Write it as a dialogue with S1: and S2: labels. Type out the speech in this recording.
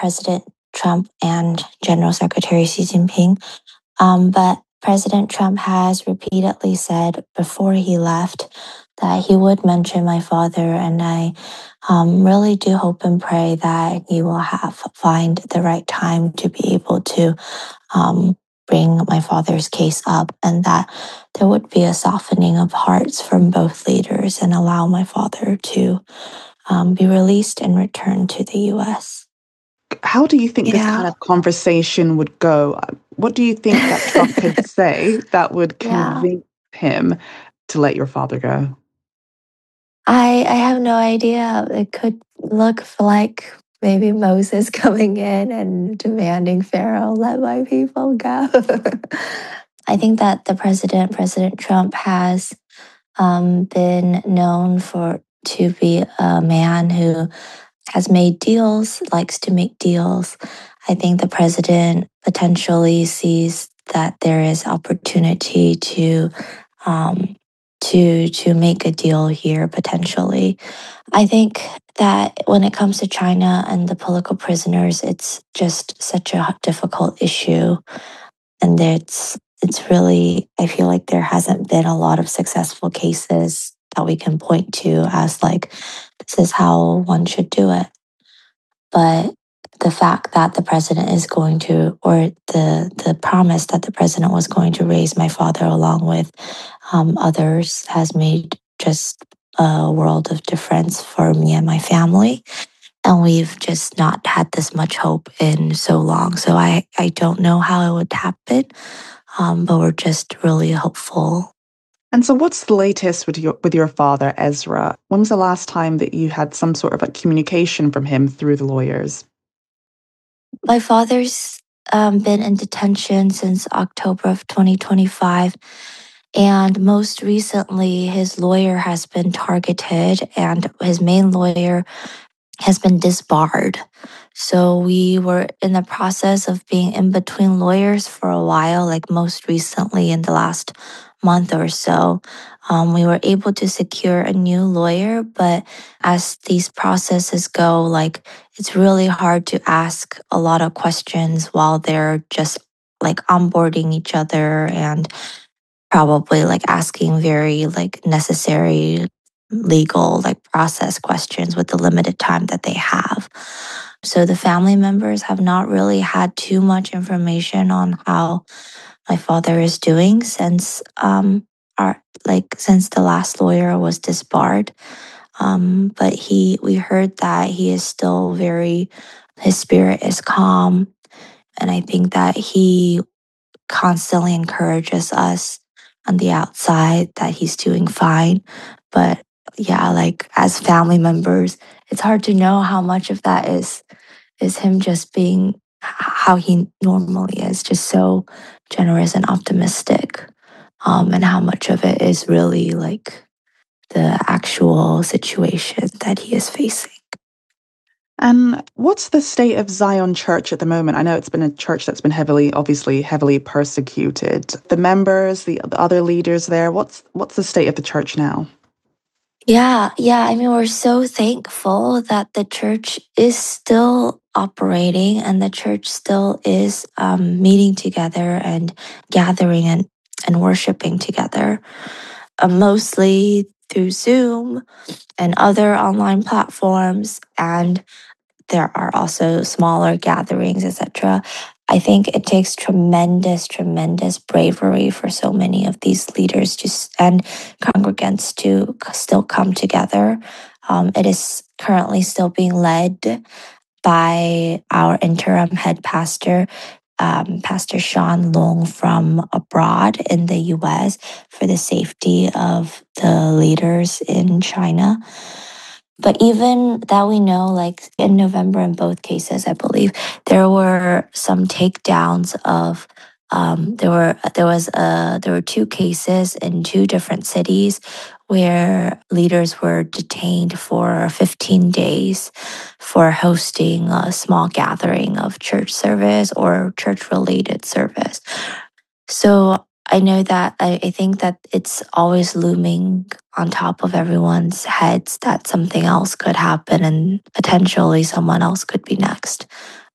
S1: President Trump and General Secretary Xi Jinping. But President Trump has repeatedly said before he left that he would mention my father, and I really do hope and pray that he will find the right time to be able to bring my father's case up, and that there would be a softening of hearts from both leaders and allow my father to be released and return to the U.S.
S2: How do you think this kind of conversation would go? What do you think that Trump could say that would convince him to let your father go?
S1: I have no idea. It could look like maybe Moses coming in and demanding Pharaoh, let my people go. I think that President Trump, has been known to be a man who has made deals, likes to make deals. I think the president potentially sees that there is opportunity to make a deal here potentially. I think that when it comes to China and the political prisoners, it's just such a difficult issue, and it's really, I feel like there hasn't been a lot of successful cases that we can point to as like this is how one should do it. But the fact that the president is going to, or the promise that the president was going to raise my father along with others, has made just a world of difference for me and my family. And we've just not had this much hope in so long. So I don't know how it would happen, but we're just really hopeful.
S2: And so what's the latest with your father, Ezra? When was the last time that you had some sort of like communication from him through the lawyers?
S1: My father's been in detention since October of 2025. And most recently, his lawyer has been targeted, and his main lawyer has been disbarred. So we were in the process of being in between lawyers for a while, like most recently in the last month or so. We were able to secure a new lawyer, but as these processes go, like it's really hard to ask a lot of questions while they're just like onboarding each other and probably like asking very like necessary legal like process questions with the limited time that they have. So the family members have not really had too much information on how my father is doing since since the last lawyer was disbarred. But we heard that he is still his spirit is calm, and I think that he constantly encourages us on the outside that he's doing fine. But yeah, like as family members, it's hard to know how much of that is him just being how he normally is, just so generous and optimistic, and how much of it is really like the actual situation that he is facing.
S2: And what's the state of Zion Church at the moment? I know it's been a church that's been obviously heavily persecuted. The members, the other leaders there, what's the state of the church now?
S1: Yeah. I mean, we're so thankful that the church is still operating and the church still is meeting together and gathering and worshiping together, mostly through Zoom and other online platforms. And there are also smaller gatherings, etc. I think it takes tremendous bravery for so many of these leaders and congregants to still come together. It is currently still being led by our interim head pastor, Pastor Sean Long from abroad in the US, for the safety of the leaders in China. But even that we know, like in November in both cases, I believe there were some takedowns of there were two cases in two different cities where leaders were detained for 15 days for hosting a small gathering of church service or church related service. So I know that I think that it's always looming on top of everyone's heads that something else could happen and potentially someone else could be next.